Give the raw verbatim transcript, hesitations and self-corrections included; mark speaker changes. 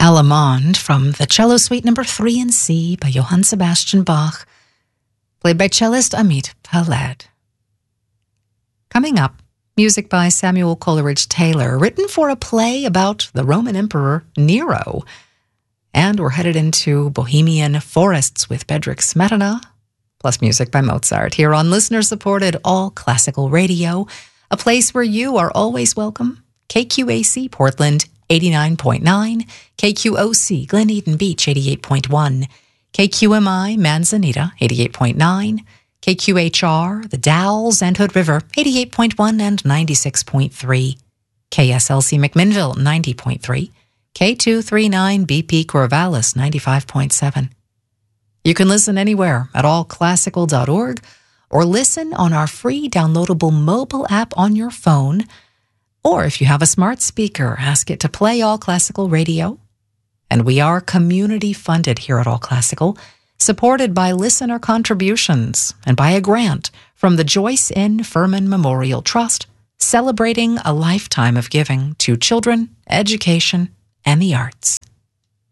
Speaker 1: Allemande from the Cello Suite Number three in C by Johann Sebastian Bach, played by cellist Amit Paled. Coming up, music by Samuel Coleridge Taylor, written for a play about the Roman Emperor Nero. And we're headed into Bohemian forests with Bedřich Smetana, plus music by Mozart, here on listener-supported All Classical Radio, a place where you are always welcome. K Q A C Portland, eighty-nine point nine, K Q O C Glen Eden Beach, eighty-eight point one, K Q M I Manzanita, eighty-eight point nine, K Q H R, The Dalles and Hood River, eighty-eight point one and ninety-six point three, K S L C McMinnville, ninety point three, K two thirty-nine B P Corvallis, ninety-five point seven. You can listen anywhere at all classical dot org or listen on our free downloadable mobile app on your phone. Or if you have a smart speaker, ask it to play All Classical Radio. And we are community funded here at All Classical, supported by listener contributions and by a grant from the Joyce N. Furman Memorial Trust, celebrating a lifetime of giving to children, education, and the arts.